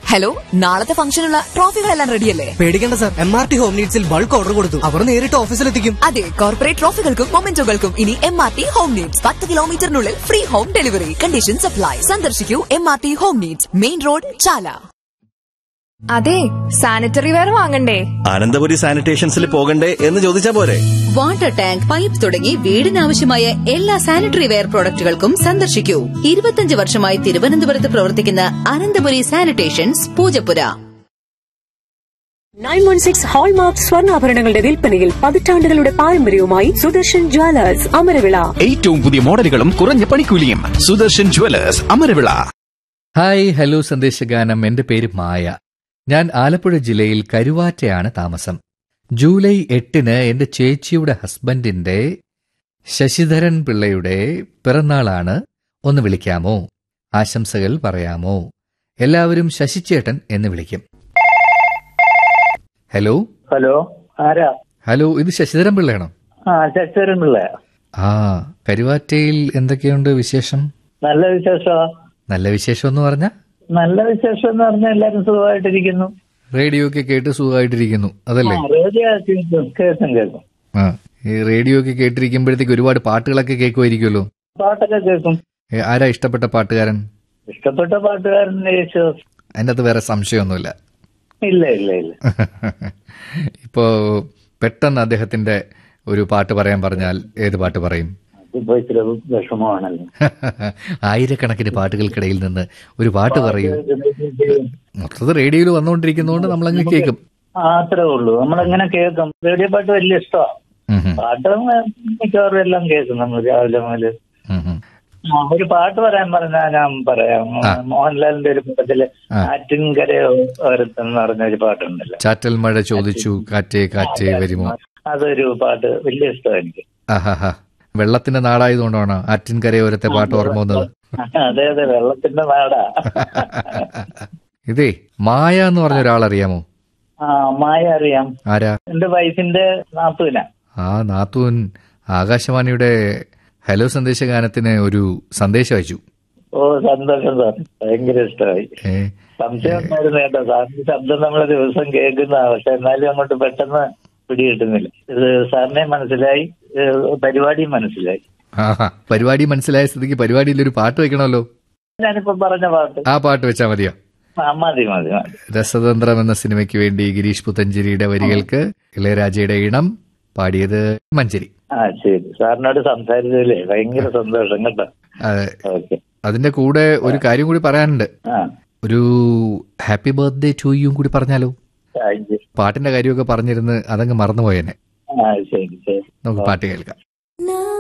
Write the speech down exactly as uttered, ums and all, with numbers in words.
Hello, നാളത്തെ ഫംഗ്ഷനുള്ള ട്രോഫികളെല്ലാം റെഡിയല്ലേ? പേടിക്കേണ്ട sir, M R T home നീഡ്സിൽ bulk order കൊടുത്തു. അവർ നേരിട്ട് ഓഫീസിലെത്തിക്കും. അതെ, കോർപ്പറേറ്റ് ട്രോഫികൾക്കും മൊമെന്റോകൾക്കും ഇനി M R T home needs. പത്ത് കിലോമീറ്ററിനുള്ളിൽ free home delivery. Conditions apply. സന്ദർശിക്കൂ M R T home needs, main road, ചാല. അതെ, സാനിറ്ററി വെയർ വാങ്ങണ്ടേ? അനന്തപുരി സാനിറ്റേഷൻസിൽ പോകണ്ടേ എന്ന് ചോദിച്ചാ പോരെ? വാട്ടർ ടാങ്ക്, പൈപ്പ് തുടങ്ങി വീടിനാവശ്യമായ എല്ലാ സാനിറ്ററി വെയർ പ്രോഡക്റ്റുകൾക്കും സന്ദർശിക്കൂ. ഇരുപത്തിയഞ്ച് വർഷമായി തിരുവനന്തപുരത്ത് പ്രവർത്തിക്കുന്ന Ananthapuri sanitations, Poojappura. Nine one six hallmark സ്വർണ്ണാഭരണങ്ങളുടെ വിൽപ്പനയിൽ പതിറ്റാണ്ടുകളുടെ പാരമ്പര്യവുമായി സുദർശൻ ജ്വല്ലേഴ്സ്, അമരവിള. ഏറ്റവും പുതിയ മോഡലുകളും കുറഞ്ഞ പണിക്കൂലിയും. Sudarshan Jewellers, Amaravila. Hi, hello സന്ദേശഗാനം. എന്റെ പേര് മായ. ഞാൻ ആലപ്പുഴ ജില്ലയിൽ കരുവാറ്റയാണ് താമസം. ജൂലൈ എട്ടിന് എന്റെ ചേച്ചിയുടെ ഹസ്ബൻഡിന്റെ ശശിധരൻ പിള്ളയുടെ പിറന്നാളാണ്. ഒന്ന് വിളിക്കാമോ? ആശംസകൾ പറയാമോ? എല്ലാവരും ശശിച്ചേട്ടൻ എന്ന് വിളിക്കും. ഹലോ ഹലോ, ആരാ? ഹലോ, ഇത് ശശിധരൻ പിള്ളയാണോ? ആ, ശശിധരൻ പിള്ള. ആ, കരുവാറ്റയിൽ എന്തൊക്കെയുണ്ട് വിശേഷം? നല്ല വിശേഷം. നല്ല വിശേഷം എന്ന് പറഞ്ഞ നല്ല വിശേഷം എന്ന് പറഞ്ഞാൽ എല്ലാരും സുഖമായിട്ടിരിക്കുന്നു. റേഡിയോ ഒക്കെ കേട്ട് സുഖമായിട്ടിരിക്കുന്നു, അതല്ലേ? റേഡിയോ കേൾക്കും കേൾക്കും. ആ, ഈ റേഡിയോ ഒക്കെ കേട്ടിരിക്കുമ്പോഴത്തേക്ക് ഒരുപാട് പാട്ടുകളൊക്കെ കേൾക്കുമായിരിക്കുമല്ലോ. പാട്ടൊക്കെ കേൾക്കും. ആരാ ഇഷ്ടപ്പെട്ട പാട്ടുകാരൻ? ഇഷ്ടപ്പെട്ട പാട്ടുകാരൻ യേശുദാസ്. അതിൻ്റെ അകത്ത് വേറെ സംശയമൊന്നുമില്ല. ഇല്ല ഇല്ല ഇല്ല. ഇപ്പോ പെട്ടെന്ന് അദ്ദേഹത്തിന്റെ ഒരു പാട്ട് പറയാൻ പറഞ്ഞാൽ ഏത് പാട്ട് പറയും? വിഷമമാണല്ലോ. ആയിരക്കണക്കിന് പാട്ടുകൾക്കിടയിൽ നിന്ന് ഒരു പാട്ട് പറയൂ. മൊത്തത്തിൽ റേഡിയോയിൽ വന്നുകൊണ്ടിരിക്കുന്നതുകൊണ്ട് നമ്മളങ്ങ് കേൾക്കും. അത്രേ ഉള്ളൂ, നമ്മളെങ്ങനെ കേൾക്കും. റേഡിയോ പാട്ട് വലിയ ഇഷ്ടമാണ്. പാട്ട് മിക്കവാറും എല്ലാം കേൾക്കും നമ്മൾ രാവിലെ മുതല്. ഒരു പാട്ട് പറയാൻ പറഞ്ഞാൽ ഞാൻ പറയാം. മോഹൻലാലിന്റെ ഒരു പടത്തില് ആറ്റിൻകരയോ എന്ന് പറഞ്ഞ ഒരു പാട്ടുണ്ടല്ലോ, ചാറ്റൽ മഴ ചോദിച്ചു കാറ്റേ കാറ്റേ വരുമോ. അതൊരു പാട്ട് വലിയ ഇഷ്ടമാണ് എനിക്ക്. ആഹാ, വെള്ളത്തിന്റെ നാടായതുകൊണ്ടാണ് ആറ്റിൻകരയോരത്തെ പാട്ട് ഓർമ്മ വന്നത്. അതെ അതെ, വെള്ളത്തിന്റെ നാടാ. ഇതേ മായ എന്ന് പറഞ്ഞ ഒരാളറിയാമോ? ആ, മായ അറിയാം. ആരാ? എന്റെ വൈഫിന്റെ നാത്തൂനാ. ആ നാത്തൂൻ ആകാശവാണിയുടെ ഹലോ സന്ദേശഗാനത്തിന് ഒരു സന്ദേശം അയച്ചു. ഓ, സന്തോഷം സാർ, ഭയങ്കര ഇഷ്ടമായി. സംശയം ഉണ്ടായിരുന്നു കേട്ടോ, സാറിന്റെ ശബ്ദം നമ്മളെ ദിവസം കേൾക്കുന്ന, പക്ഷെ എന്നാലും അങ്ങോട്ട് പെട്ടെന്ന് പിടികിട്ടുന്നില്ല. ഇത് സാറിനെ മനസ്സിലായി, പരിപാടിയും മനസ്സിലായി. പരിപാടി മനസ്സിലായ സ്ഥിതിക്ക് പരിപാടിയിൽ ഒരു പാട്ട് വെക്കണമല്ലോ. ഞാനിപ്പോ പറഞ്ഞ പാട്ട്, ആ പാട്ട് വെച്ചാൽ മതിയോ? മതി മതി മതി. രസതന്ത്രം എന്ന സിനിമയ്ക്ക് വേണ്ടി ഗിരീഷ് പുത്തഞ്ചേരിയുടെ വരികൾക്ക് ഇളയരാജയുടെ ഈണം, പാടിയത് മഞ്ചേരി. ആ ശരി, സാറിനോട് സംസാരിച്ചതില്ലേ ഭയങ്കര സന്തോഷം കേട്ടോ. അതെ, അതിന്റെ കൂടെ ഒരു കാര്യം കൂടി പറയാനുണ്ട്. ഒരു ഹാപ്പി ബർത്ത്ഡേ ടു യു കൂടി പറഞ്ഞാലോ? പാട്ടിന്റെ കാര്യമൊക്കെ പറഞ്ഞിരുന്ന് അതങ്ങ് മറന്നുപോയെന്നെ. ശരി ശരി, നമുക്ക് പാട്ട് കേൾക്കാം.